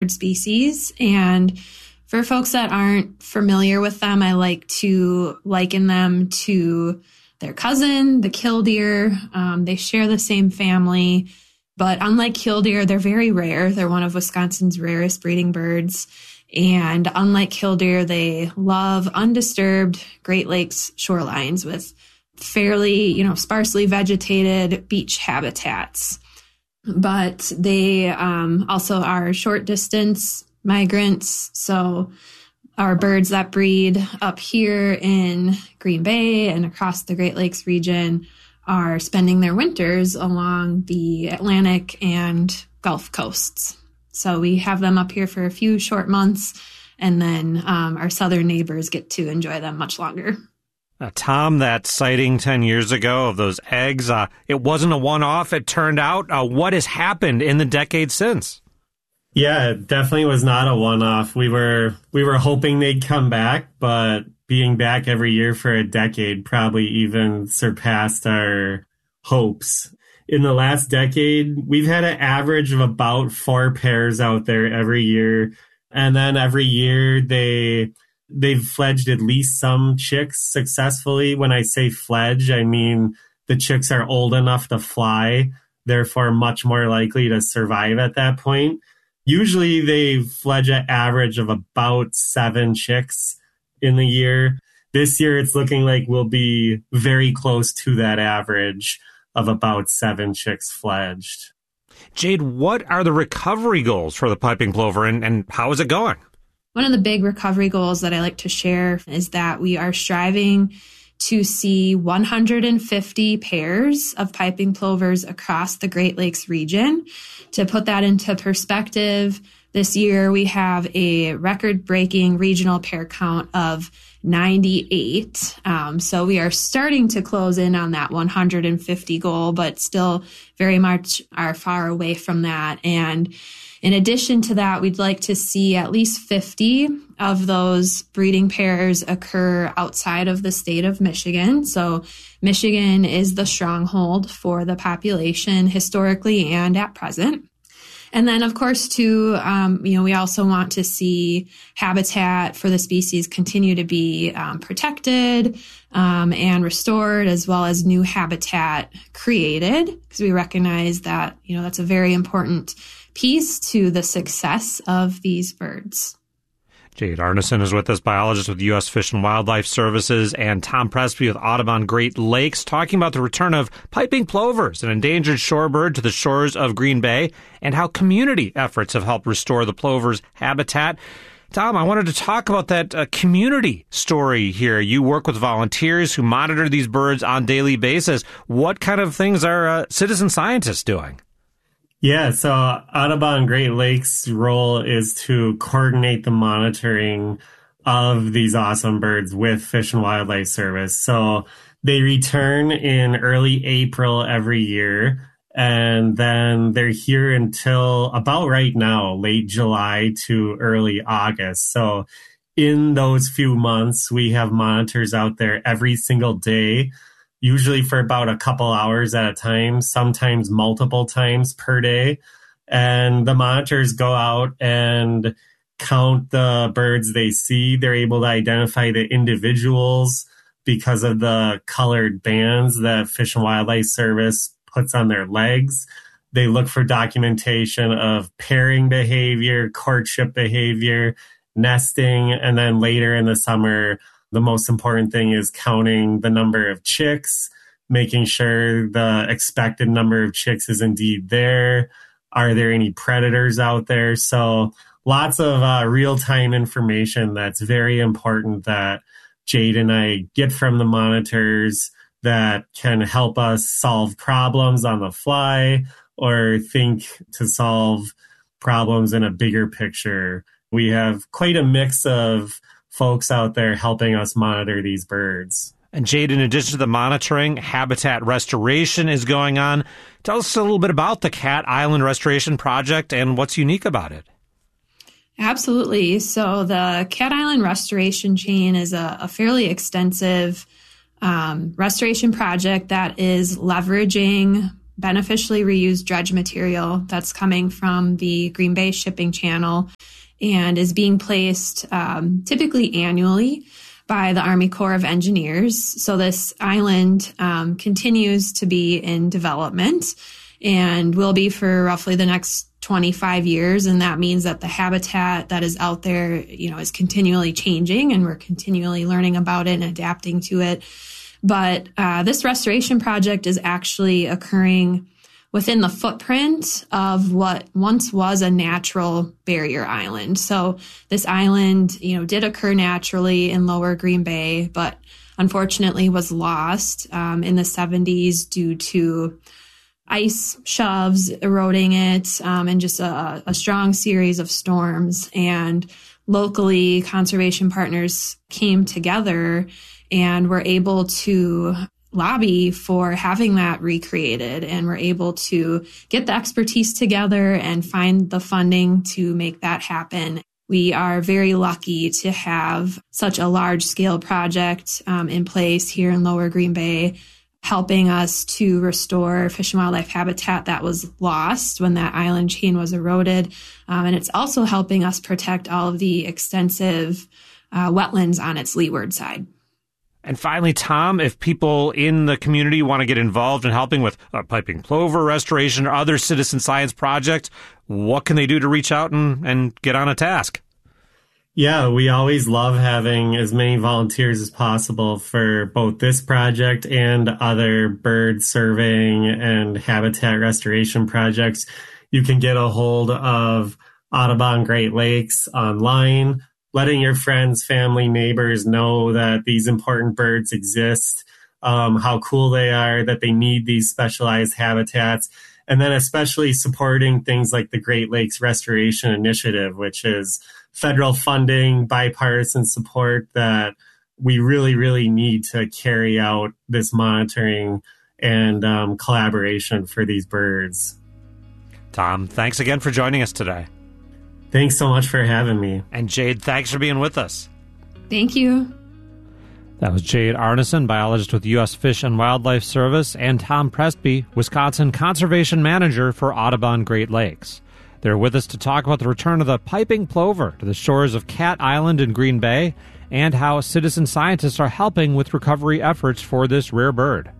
species. And for folks that aren't familiar with them, I like to liken them to their cousin, the killdeer. They share the same family, but unlike killdeer, they're very rare. They're one of Wisconsin's rarest breeding birds. And unlike killdeer, they love undisturbed Great Lakes shorelines with fairly, sparsely vegetated beach habitats. But they also are short distance migrants. So our birds that breed up here in Green Bay and across the Great Lakes region are spending their winters along the Atlantic and Gulf coasts. So we have them up here for a few short months, and then our southern neighbors get to enjoy them much longer. Tom, that sighting 10 years ago of those eggs, it wasn't a one-off, it turned out. What has happened in the decade since? Yeah, it definitely was not a one-off. We were hoping they'd come back, but being back every year for a decade probably even surpassed our hopes. In the last decade, we've had an average of about 4 pairs out there every year. And then every year they've fledged at least some chicks successfully. When I say fledge, I mean the chicks are old enough to fly, therefore much more likely to survive at that point. Usually they fledge an average of about 7 chicks in the year. This year it's looking like we'll be very close to that average of about 7 chicks fledged. Jade, what are the recovery goals for the piping plover and how is it going? One of the big recovery goals that I like to share is that we are striving to see 150 pairs of piping plovers across the Great Lakes region. To put that into perspective, this year we have a record-breaking regional pair count of 98. So we are starting to close in on that 150 goal, but still very much are far away from that. And in addition to that, we'd like to see at least 50 of those breeding pairs occur outside of the state of Michigan. So Michigan is the stronghold for the population historically and at present. And then, of course, too, we also want to see habitat for the species continue to be protected and restored, as well as new habitat created, because we recognize that, that's a very important piece to the success of these birds. Jade Arneson is with us, biologist with U.S. Fish and Wildlife Services, and Tom Presby with Audubon Great Lakes, talking about the return of piping plovers, an endangered shorebird, to the shores of Green Bay, and how community efforts have helped restore the plover's habitat. Tom, I wanted to talk about that community story here. You work with volunteers who monitor these birds on a daily basis. What kind of things are citizen scientists doing? Yeah, so Audubon Great Lakes' role is to coordinate the monitoring of these awesome birds with Fish and Wildlife Service. So they return in early April every year, and then they're here until about right now, late July to early August. So in those few months, we have monitors out there every single day, usually for about a couple hours at a time, sometimes multiple times per day. And the monitors go out and count the birds they see. They're able to identify the individuals because of the colored bands that Fish and Wildlife Service puts on their legs. They look for documentation of pairing behavior, courtship behavior, nesting, and then later in the summer, the most important thing is counting the number of chicks, making sure the expected number of chicks is indeed there. Are there any predators out there? So lots of real-time information that's very important that Jade and I get from the monitors that can help us solve problems on the fly or think to solve problems in a bigger picture. We have quite a mix of folks out there helping us monitor these birds. And Jade, in addition to the monitoring, habitat restoration is going on. Tell us a little bit about the Cat Island Restoration Project and what's unique about it. Absolutely. So the Cat Island Restoration Chain is a fairly extensive restoration project that is leveraging beneficially reused dredge material that's coming from the Green Bay shipping channel and is being placed typically annually by the Army Corps of Engineers. So this island continues to be in development and will be for roughly the next 25 years. And that means that the habitat that is out there, is continually changing, and we're continually learning about it and adapting to it. But this restoration project is actually occurring within the footprint of what once was a natural barrier island. So this island, did occur naturally in Lower Green Bay, but unfortunately was lost in the 70s due to ice shoves eroding it, and just a strong series of storms. And locally, conservation partners came together and were able to lobby for having that recreated, and were able to get the expertise together and find the funding to make that happen. We are very lucky to have such a large scale project in place here in Lower Green Bay, helping us to restore fish and wildlife habitat that was lost when that island chain was eroded. And it's also helping us protect all of the extensive wetlands on its leeward side. And finally, Tom, if people in the community want to get involved in helping with piping plover restoration or other citizen science projects, what can they do to reach out and get on a task? Yeah, we always love having as many volunteers as possible for both this project and other bird surveying and habitat restoration projects. You can get a hold of Audubon Great Lakes online, letting your friends, family, neighbors know that these important birds exist, how cool they are, that they need these specialized habitats, and then especially supporting things like the Great Lakes Restoration Initiative, which is federal funding, bipartisan support that we really, really need to carry out this monitoring and collaboration for these birds. Tom, thanks again for joining us today. Thanks so much for having me. And Jade, thanks for being with us. Thank you. That was Jade Arneson, biologist with U.S. Fish and Wildlife Service, and Tom Presby, Wisconsin Conservation Manager for Audubon Great Lakes. They're with us to talk about the return of the piping plover to the shores of Cat Island in Green Bay and how citizen scientists are helping with recovery efforts for this rare bird.